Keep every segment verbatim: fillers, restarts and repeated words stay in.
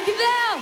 it down!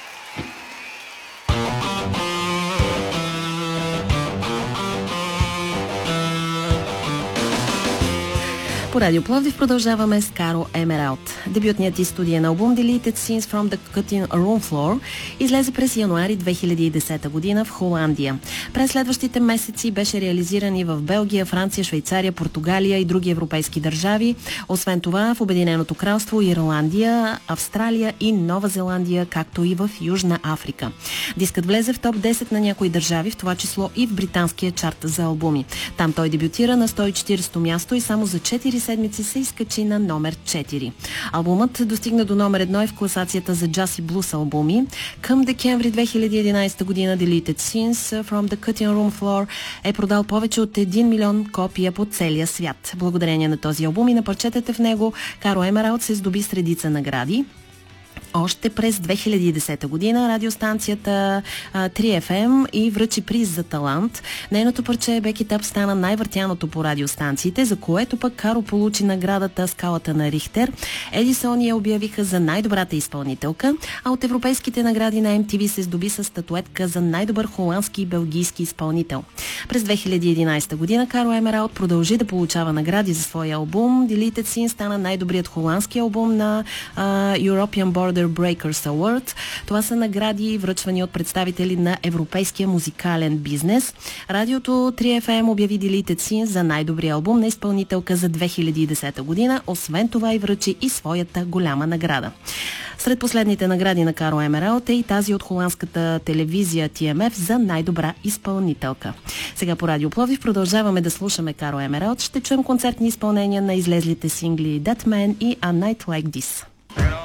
По Радио Пловдив продължаваме с Каро Емералд. Дебютният и студиен албум Deleted Scenes from the Cutting Room Floor излезе през януари две хиляди и десета година в Холандия. През следващите месеци беше реализиран и в Белгия, Франция, Швейцария, Португалия и други европейски държави. Освен това в Обединеното кралство, Ирландия, Австралия и Нова Зеландия, както и в Южна Африка. Дискът влезе в топ десет на някои държави, в това число и в британския чарт за албуми. Там той дебютира на сто и четиридесето място и само за четири седмици се изкачи на номер четири. Албумът достигна до номер едно и в класацията за джаз и блус албуми. Към декември две хиляди и единадесета година Deleted Scenes from the Cutting Room Floor е продал повече от един милион копия по целия свят. Благодарение на този албум и на парчетата в него, Каро Емералд се здоби с редица награди. Още през две хиляди и десета година радиостанцията а, три еф ем и връчи приз за талант. Нейното парче Back It Up стана най-въртяното по радиостанциите, за което пък Каро получи наградата Скалата на Рихтер. Едисон я обявиха за най-добрата изпълнителка, а от европейските награди на Ем Ти Ви се здоби с статуетка за най-добър холандски и белгийски изпълнител. През две хиляди и единадесета година Каро Емералд продължи да получава награди за своя албум. Deleted Scenes стана най-добрият холандски албум на а, European Border Breakers Award. Това са награди, връчвани от представители на европейския музикален бизнес. Радиото три еф ем обяви Deleted Scenes за най-добрия албум на изпълнителка за две хиляди и десета година. Освен това и връчи и своята голяма награда. Сред последните награди на Каро Емералд е и тази от холандската телевизия Ти Ем Еф за най-добра изпълнителка. Сега по Радио Пловдив продължаваме да слушаме Каро Емералд. Ще чуем концертни изпълнения на излезлите сингли That Man и A Night Like This.